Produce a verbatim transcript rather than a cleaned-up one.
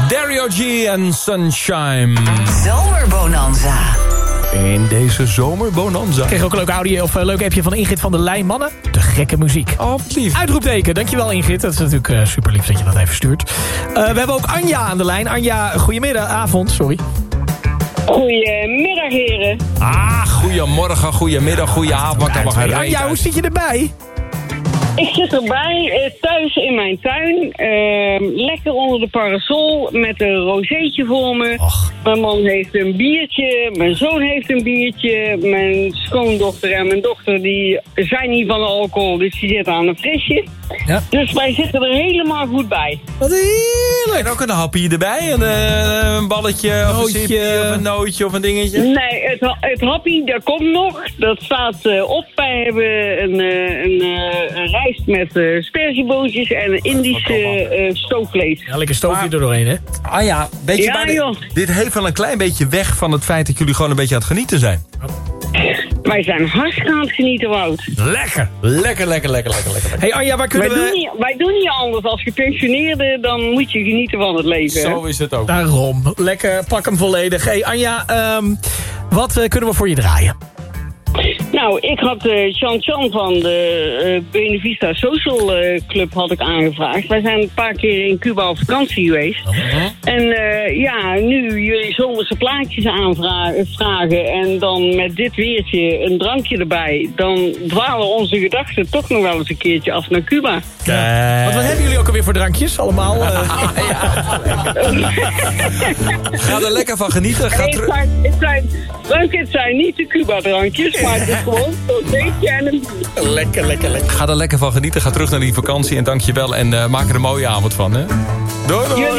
Dario G en Sunshine. Zomerbonanza. In deze zomerbonanza. Ik kreeg ook een leuk audio of een leuk appje van Ingrid van der Lijn. Mannen, de gekke muziek. Oh, lief. Uitroepteken, dankjewel Ingrid. Dat is natuurlijk uh, super lief dat je dat even stuurt. Uh, we hebben ook Anja aan de lijn. Anja, goedemiddag, avond, sorry. Goedemiddag, heren. Ah, goedemorgen, goedemiddag, goedenavond. Hey, Anja, hoe zit je erbij? Ik zit erbij, eh, thuis in mijn tuin. Eh, lekker onder de parasol met een rozeetje voor me. Och. Mijn man heeft een biertje, mijn zoon heeft een biertje. Mijn schoondochter en mijn dochter die zijn niet van de alcohol, dus die zitten aan een frisje. Ja. Dus wij zitten er helemaal goed bij. Wat heerlijk. En ook een happy erbij. Een, uh, een balletje of Nootje. een sipje of een nootje of een dingetje. Nee, het, ha- het happy, dat komt nog. Dat staat uh, op. Wij hebben een, uh, een, uh, een rijst met uh, sperziebootjes en een Indische uh, stoofvlees. Ja, lekker stoofje er doorheen, hè? Ah ja, weet je, Ja, maar dit- joh. dit heeft wel een klein beetje weg van het feit dat jullie gewoon een beetje aan het genieten zijn. Wij zijn hartstikke aan het genieten, Wout. Lekker. Lekker, lekker, lekker, lekker, lekker. Hey Anja, waar Wij kunnen doen, we... niet, wij doen niet anders. Als gepensioneerde, dan moet je genieten van het leven. hè? Zo is het ook. Daarom. Lekker, pak hem volledig. Hey Anja, um, wat uh, kunnen we voor je draaien? Nou, ik had uh, Chan Chan van de uh, Benevista Social uh, Club had ik aangevraagd. Wij zijn een paar keer in Cuba op vakantie geweest. Uh-huh. En uh, ja, nu jullie zomerse plaatjes aanvragen en dan met dit weertje een drankje erbij, dan dwalen onze gedachten toch nog wel eens een keertje af naar Cuba. Ja. Wat, wat hebben jullie ook alweer voor drankjes? Allemaal? Uh, Ga er lekker van genieten. Ga Nee, het, terug. zijn, het, zijn, drankjes, het zijn niet de Cuba-drankjes, maar het is gewoon zo'n theetje en een bier. lekker, lekker, lekker. Ga er lekker van genieten. Ga terug naar die vakantie en dankjewel. En uh, maak er een mooie avond van, hè? Doei, doei.